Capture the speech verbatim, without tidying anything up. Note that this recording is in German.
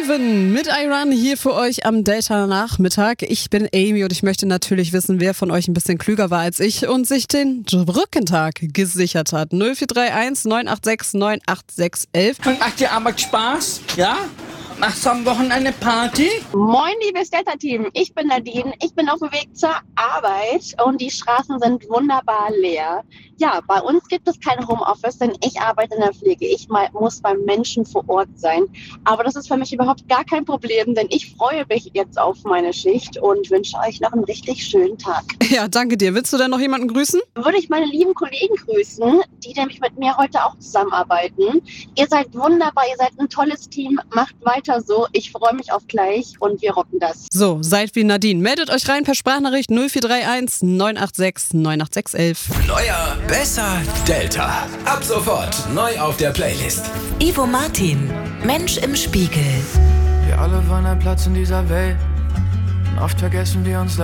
Raven mit I Run hier für euch am Delta-Nachmittag. Ich bin Amy und ich möchte natürlich wissen, wer von euch ein bisschen klüger war als ich und sich den Brückentag gesichert hat. null vier drei eins neun acht sechs neun acht sechs eins. Und macht die Arbeit Spaß? Ja? Machst du am Wochenende Party? Moin, liebes Delta-Team. Ich bin Nadine. Ich bin auf dem Weg zur Arbeit und die Straßen sind wunderbar leer. Ja, bei uns gibt es kein Homeoffice, denn ich arbeite in der Pflege. Ich mal, muss beim Menschen vor Ort sein. Aber das ist für mich überhaupt gar kein Problem, denn ich freue mich jetzt auf meine Schicht und wünsche euch noch einen richtig schönen Tag. Ja, danke dir. Willst du denn noch jemanden grüßen? Würde ich meine lieben Kollegen grüßen, die nämlich mit mir heute auch zusammenarbeiten. Ihr seid wunderbar, ihr seid ein tolles Team. Macht weiter so. Ich freue mich auf gleich und wir rocken das. So, seid wie Nadine. Meldet euch rein per Sprachnachricht null vier drei eins neun acht sechs neun acht sechs eins. Neuer, besser, Delta. Ab sofort neu auf der Playlist. Ivo Martin, Mensch im Spiegel. Wir alle wollen einen Platz in dieser Welt. Und oft vergessen wir uns